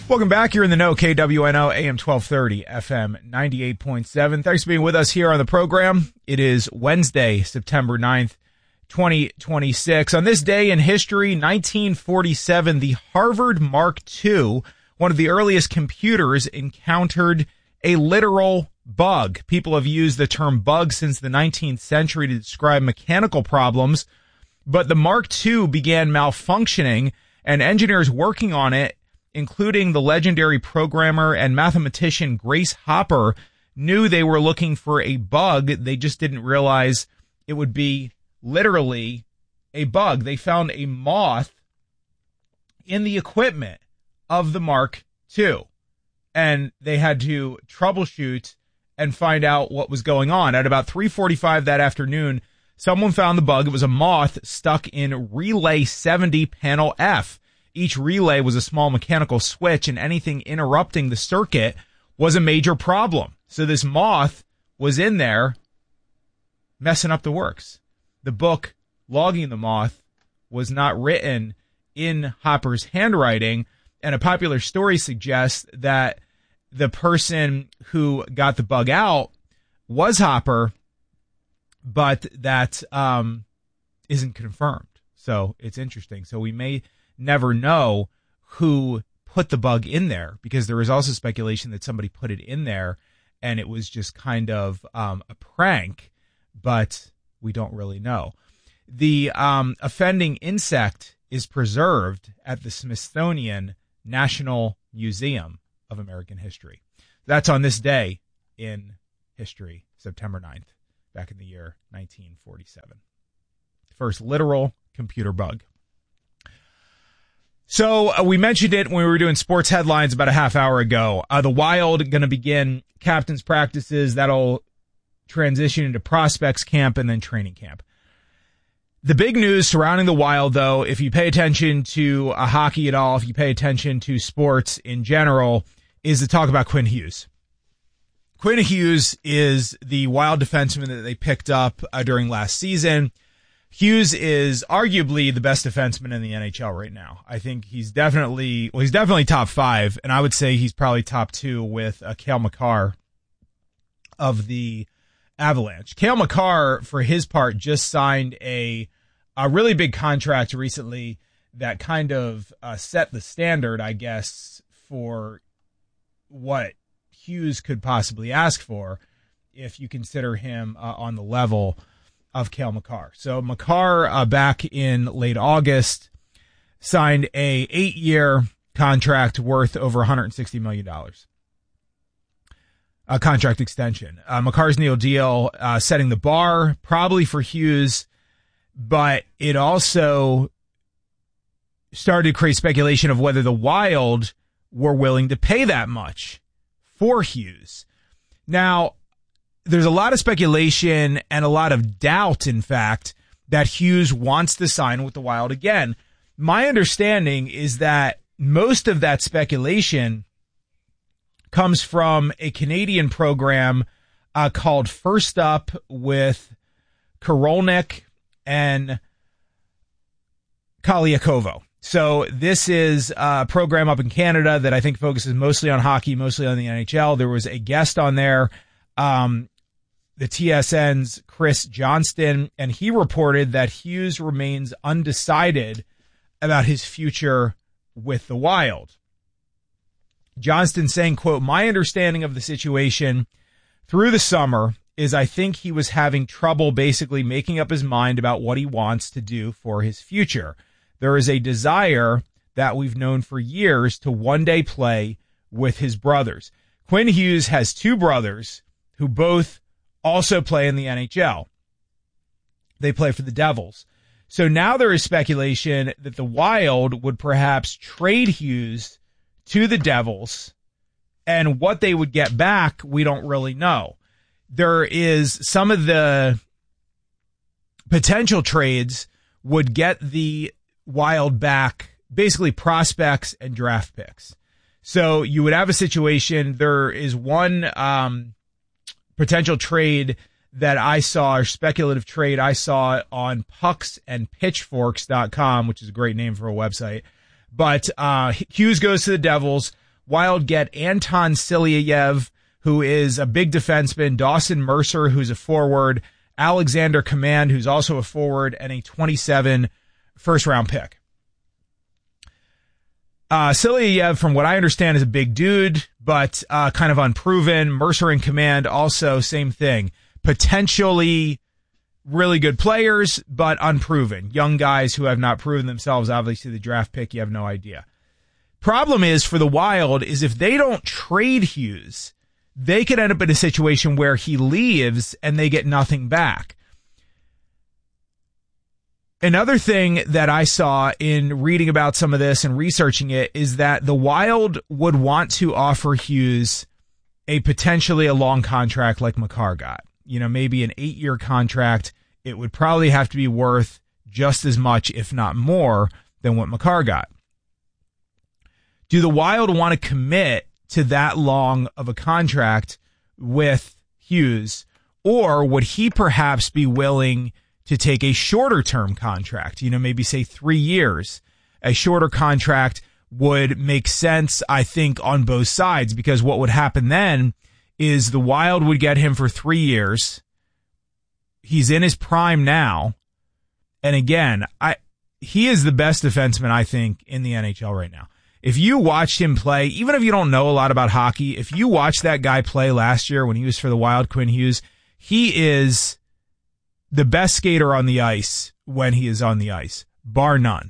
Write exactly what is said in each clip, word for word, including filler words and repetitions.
Welcome back. You're in the know, K W N O, A M twelve thirty, F M ninety-eight point seven. Thanks for being with us here on the program. It is Wednesday, September ninth, twenty twenty-six. On this day in history, nineteen forty-seven, the Harvard Mark two, one of the earliest computers, encountered a literal bug. People have used the term bug since the nineteenth century to describe mechanical problems, but the Mark two began malfunctioning, and engineers working on it, including the legendary programmer and mathematician Grace Hopper, knew they were looking for a bug. They just didn't realize it would be literally a bug. They found a moth in the equipment of the Mark two, and they had to troubleshoot and find out what was going on. At about three forty-five that afternoon, someone found the bug. It was a moth stuck in relay seventy panel F. Each relay was a small mechanical switch, and anything interrupting the circuit was a major problem. So this moth was in there messing up the works. The book, Logging the Moth, was not written in Hopper's handwriting, and a popular story suggests that the person who got the bug out was Hopper, but that um, isn't confirmed. So it's interesting. So we may never know who put the bug in there, because there is also speculation that somebody put it in there and it was just kind of um, a prank, but we don't really know. The um, offending insect is preserved at the Smithsonian National Museum of American History. That's on this day in history, September ninth, back in the year nineteen forty-seven. First literal computer bug. So uh, we mentioned it when we were doing sports headlines about a half hour ago. Uh, the Wild going to begin captain's practices. That'll transition into prospects camp and then training camp. The big news surrounding the Wild, though, if you pay attention to uh, hockey at all, if you pay attention to sports in general, is to talk about Quinn Hughes. Quinn Hughes is the Wild defenseman that they picked up uh, during last season. Hughes is arguably the best defenseman in the N H L right now. I think he's definitely, well, he's definitely top five, and I would say he's probably top two with uh, Cale Makar of the Avalanche. Cale Makar, for his part, just signed a, a really big contract recently that kind of uh, set the standard, I guess, for what Hughes could possibly ask for if you consider him uh, on the level of Cale Makar. So Makar, uh, back in late August, signed a eight-year contract worth over one hundred sixty million dollars. A contract extension. Uh, Makar's Neil deal uh, setting the bar probably for Hughes, but it also started to create speculation of whether the Wild were willing to pay that much for Hughes. Now, there's a lot of speculation and a lot of doubt, in fact, that Hughes wants to sign with the Wild again. My understanding is that most of that speculation comes from a Canadian program uh, called First Up with Korolnik and Kaliakovo. So this is a program up in Canada that I think focuses mostly on hockey, mostly on the N H L. There was a guest on there, um, the T S N's Chris Johnston, and he reported that Hughes remains undecided about his future with the Wild. Johnston saying, quote, "My understanding of the situation through the summer is I think he was having trouble basically making up his mind about what he wants to do for his future. There is a desire that we've known for years to one day play with his brothers." Quinn Hughes has two brothers who both also play in the N H L. They play for the Devils. So now there is speculation that the Wild would perhaps trade Hughes to the Devils, and what they would get back, we don't really know. There is some of the potential trades would get the Wild back, basically prospects and draft picks. So you would have a situation, there is one um, potential trade that I saw, or speculative trade I saw on pucks and pitchforks dot com, which is a great name for a website. But uh, Hughes goes to the Devils. Wild get Anton Silyayev, who is a big defenseman, Dawson Mercer, who's a forward, Alexander Command, who's also a forward, and a twenty-seven first-round pick. Uh, Silyayev, from what I understand, is a big dude, but uh, kind of unproven. Mercer and Command, also same thing. Potentially really good players, but unproven. Young guys who have not proven themselves. Obviously, the draft pick, you have no idea. Problem is, for the Wild, is if they don't trade Hughes, they could end up in a situation where he leaves and they get nothing back. Another thing that I saw in reading about some of this and researching it is that the Wild would want to offer Hughes a potentially a long contract like Makar got. You know, maybe an eight-year contract. It would probably have to be worth just as much, if not more, than what Makar got. Do the Wild want to commit to that long of a contract with Hughes, or would he perhaps be willing to take a shorter term contract, you know, maybe say three years? A shorter contract would make sense, I think, on both sides, because what would happen then is the Wild would get him for three years. He's in his prime now. And again, I he is the best defenseman, I think, in the N H L right now. If you watched him play, even if you don't know a lot about hockey, if you watched that guy play last year when he was for the Wild, Quinn Hughes, he is the best skater on the ice when he is on the ice, bar none.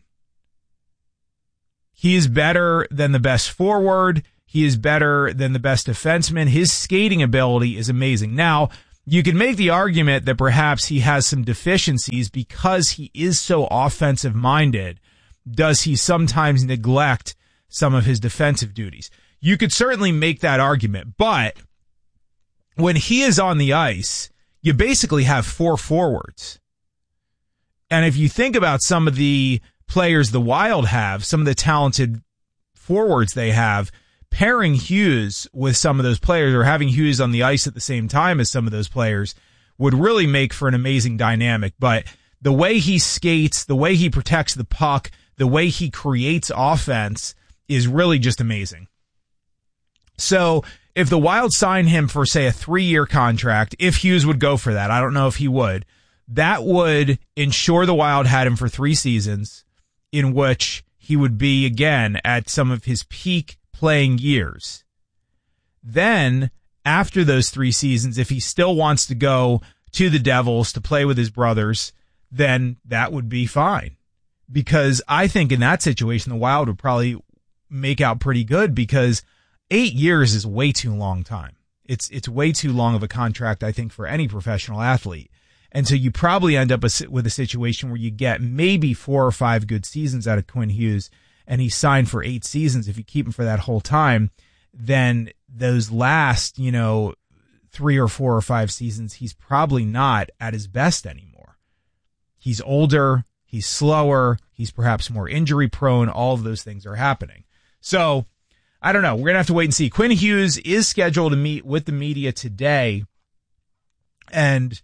He is better than the best forward. He is better than the best defenseman. His skating ability is amazing. Now, you can make the argument that perhaps he has some deficiencies because he is so offensive-minded. Does he sometimes neglect some of his defensive duties? You could certainly make that argument, but when he is on the ice, you basically have four forwards. And if you think about some of the players the Wild have, some of the talented forwards they have, pairing Hughes with some of those players, or having Hughes on the ice at the same time as some of those players, would really make for an amazing dynamic. But the way he skates, the way he protects the puck, the way he creates offense is really just amazing. So if the Wild sign him for, say, a three-year contract, if Hughes would go for that, I don't know if he would, that would ensure the Wild had him for three seasons in which he would be, again, at some of his peak playing years. Then, after those three seasons, if he still wants to go to the Devils to play with his brothers, then that would be fine. Because I think in that situation, the Wild would probably make out pretty good, because eight years is way too long time. It's it's way too long of a contract, I think, for any professional athlete. And so you probably end up with a situation where you get maybe four or five good seasons out of Quinn Hughes, and he's signed for eight seasons. If you keep him for that whole time, then those last, you know, three or four or five seasons, he's probably not at his best anymore. He's older, he's slower, he's perhaps more injury prone. All of those things are happening. So, I don't know. We're going to have to wait and see. Quinn Hughes is scheduled to meet with the media today, and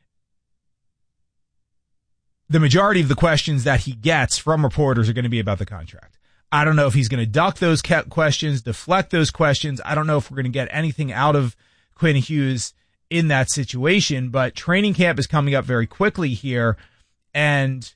the majority of the questions that he gets from reporters are going to be about the contract. I don't know if he's going to duck those questions, deflect those questions. I don't know if we're going to get anything out of Quinn Hughes in that situation, but training camp is coming up very quickly here, and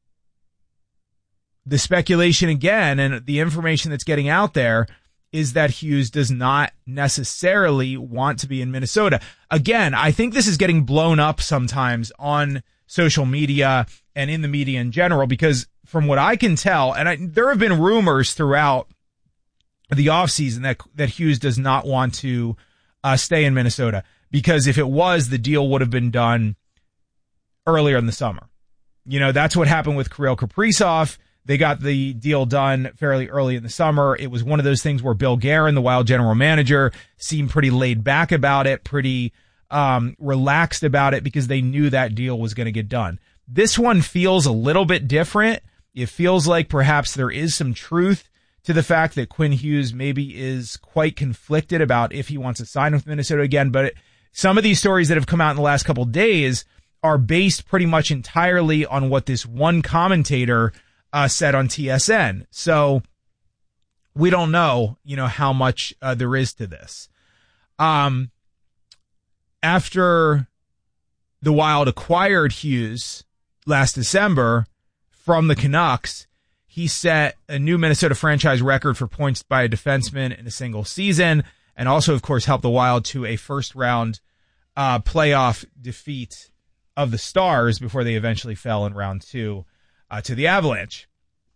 the speculation again and the information that's getting out there is that Hughes does not necessarily want to be in Minnesota. Again, I think this is getting blown up sometimes on social media and in the media in general, because from what I can tell, and I, there have been rumors throughout the offseason that, that Hughes does not want to uh, stay in Minnesota, because if it was, the deal would have been done earlier in the summer. You know, that's what happened with Kirill Kaprizov. They got the deal done fairly early in the summer. It was one of those things where Bill Guerin, the Wild general manager, seemed pretty laid back about it, pretty um, relaxed about it, because they knew that deal was going to get done. This one feels a little bit different. It feels like perhaps there is some truth to the fact that Quinn Hughes maybe is quite conflicted about if he wants to sign with Minnesota again. But it, some of these stories that have come out in the last couple of days are based pretty much entirely on what this one commentator uh, said on T S N. So we don't know, you know, how much uh, there is to this. Um, after the Wild acquired Hughes last December from the Canucks, he set a new Minnesota franchise record for points by a defenseman in a single season, and also, of course, helped the Wild to a first-round uh, playoff defeat of the Stars before they eventually fell in round two uh, to the Avalanche.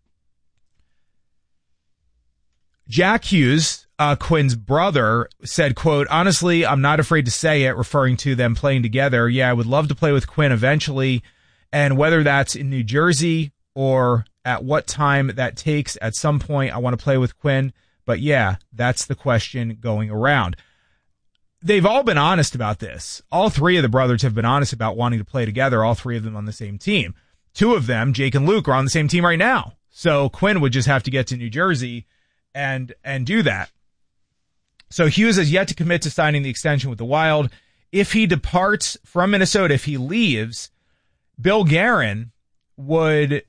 Jack Hughes, uh, Quinn's brother, said, quote, "Honestly, I'm not afraid to say it," referring to them playing together. "Yeah, I would love to play with Quinn eventually, and whether that's in New Jersey or at what time that takes, at some point I want to play with Quinn. But yeah, that's the question going around." They've all been honest about this. All three of the brothers have been honest about wanting to play together, all three of them on the same team. Two of them, Jake and Luke, are on the same team right now. So Quinn would just have to get to New Jersey and and do that. So Hughes has yet to commit to signing the extension with the Wild. If he departs from Minnesota, if he leaves, Bill Guerin would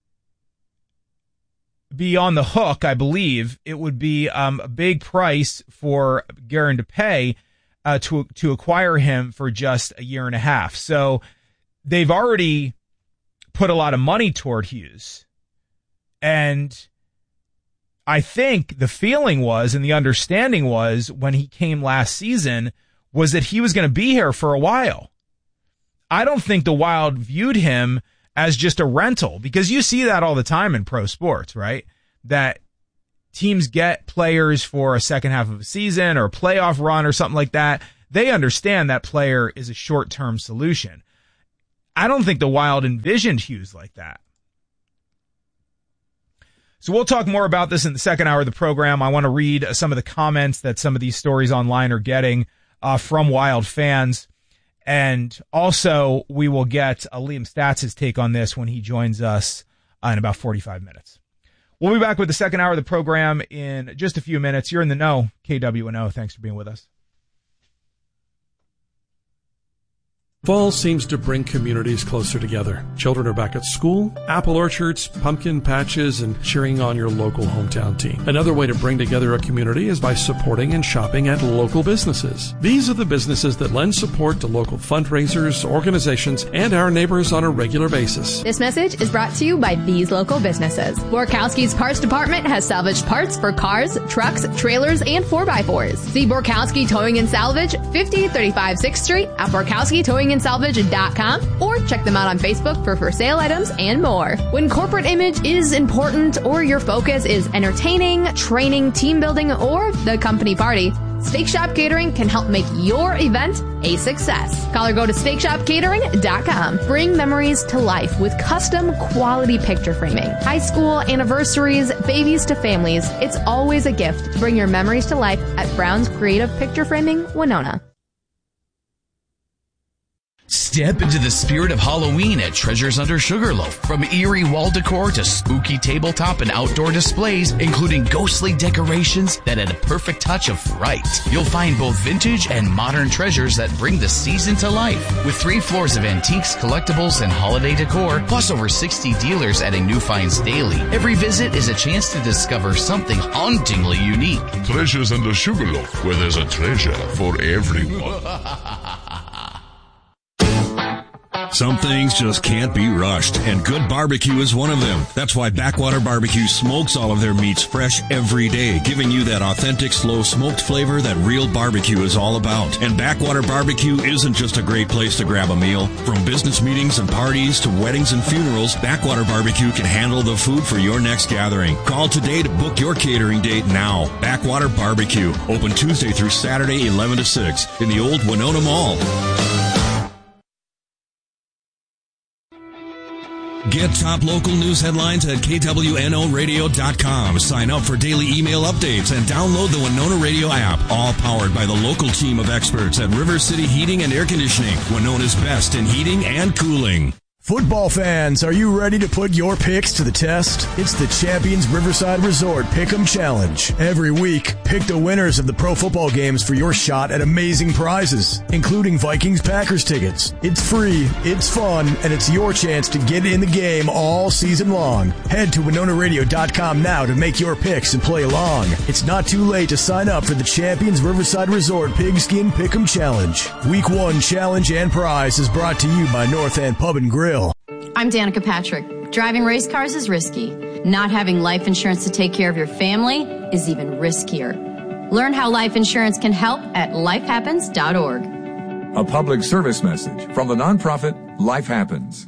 be on the hook, I believe. It would be um, a big price for Guerin to pay uh, to to acquire him for just a year and a half. So they've already put a lot of money toward Hughes. And I think the feeling was, and the understanding was, when he came last season, was that he was going to be here for a while. I don't think the Wild viewed him as just a rental, because you see that all the time in pro sports, right? That teams get players for a second half of a season or a playoff run or something like that. They understand that player is a short-term solution. I don't think the Wild envisioned Hughes like that. So we'll talk more about this in the second hour of the program. I want to read some of the comments that some of these stories online are getting uh, from Wild fans. And also, we will get uh, Liam Stats' take on this when he joins us uh, in about forty-five minutes. We'll be back with the second hour of the program in just a few minutes. You're in the know, K W N O. Thanks for being with us. Fall seems to bring communities closer together. Children are back at school, apple orchards, pumpkin patches, and cheering on your local hometown team. Another way to bring together a community is by supporting and shopping at local businesses. These are the businesses that lend support to local fundraisers, organizations, and our neighbors on a regular basis. This message is brought to you by these local businesses. Borkowski's Parts Department has salvaged parts for cars, trucks, trailers, and four by fours. See Borkowski Towing and Salvage, fifty thirty-five sixth Street at Borkowski Towing and Salvage dot com, or check them out on Facebook for for sale items and more. When corporate image is important, or your focus is entertaining, training, team building, or the company party, Steak Shop Catering can help make your event a success. Call or go to steak shop catering dot com. Bring memories to life with custom quality picture framing. High school, anniversaries, babies to families, it's always a gift to bring your memories to life at Brown's Creative Picture Framing, Winona. Step into the spirit of Halloween at Treasures Under Sugarloaf. From eerie wall decor to spooky tabletop and outdoor displays, including ghostly decorations that add a perfect touch of fright. You'll find both vintage and modern treasures that bring the season to life. With three floors of antiques, collectibles, and holiday decor, plus over sixty dealers adding new finds daily. Every visit is a chance to discover something hauntingly unique. Treasures Under Sugarloaf, where there's a treasure for everyone. Some things just can't be rushed, and good barbecue is one of them. That's why Backwater Barbecue smokes all of their meats fresh every day, giving you that authentic, slow smoked flavor that real barbecue is all about. And Backwater Barbecue isn't just a great place to grab a meal. From business meetings and parties to weddings and funerals, Backwater Barbecue can handle the food for your next gathering. Call today to book your catering date now. Backwater Barbecue, open Tuesday through Saturday, eleven to six, in the old Winona Mall. Get top local news headlines at K W N O radio dot com. Sign up for daily email updates and download the Winona Radio app. All powered by the local team of experts at River City Heating and Air Conditioning, Winona's best in heating and cooling. Football fans, are you ready to put your picks to the test? It's the Champions Riverside Resort Pick'em Challenge. Every week, pick the winners of the pro football games for your shot at amazing prizes, including Vikings-Packers tickets. It's free, it's fun, and it's your chance to get in the game all season long. Head to Winona Radio dot com now to make your picks and play along. It's not too late to sign up for the Champions Riverside Resort Pigskin Pick'em Challenge. Week one challenge and prize is brought to you by North End Pub and Grill. I'm Danica Patrick. Driving race cars is risky. Not having life insurance to take care of your family is even riskier. Learn how life insurance can help at life happens dot org. A public service message from the nonprofit Life Happens.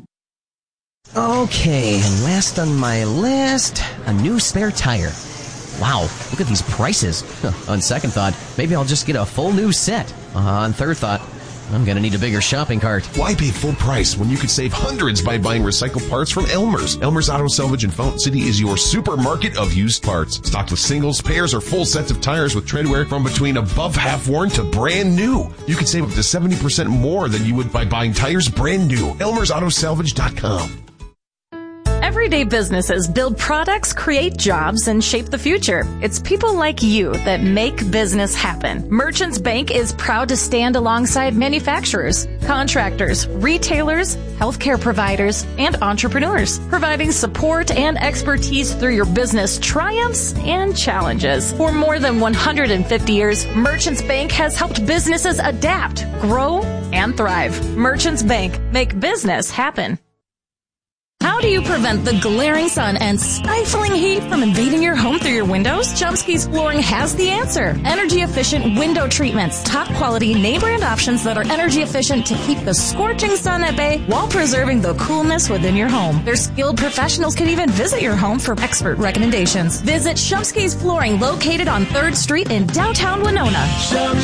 Okay, and last on my list, a new spare tire. Wow, look at these prices. On second thought, maybe I'll just get a full new set. Uh, on third thought, I'm going to need a bigger shopping cart. Why pay full price when you could save hundreds by buying recycled parts from Elmer's? Elmer's Auto Salvage in Fountain City is your supermarket of used parts. Stocked with singles, pairs, or full sets of tires with tread wear from between above half worn to brand new. You can save up to seventy percent more than you would by buying tires brand new. Elmer's Auto Salvage dot com. Everyday businesses build products, create jobs, and shape the future. It's people like you that make business happen. Merchants Bank is proud to stand alongside manufacturers, contractors, retailers, healthcare providers, and entrepreneurs, providing support and expertise through your business triumphs and challenges. For more than one hundred fifty years, Merchants Bank has helped businesses adapt, grow, and thrive. Merchants Bank, make business happen. How do you prevent the glaring sun and stifling heat from invading your home through your windows? Chomsky's Flooring has the answer. Energy-efficient window treatments. Top-quality name-brand options that are energy-efficient to keep the scorching sun at bay while preserving the coolness within your home. Their skilled professionals can even visit your home for expert recommendations. Visit Chomsky's Flooring, located on third Street in downtown Winona.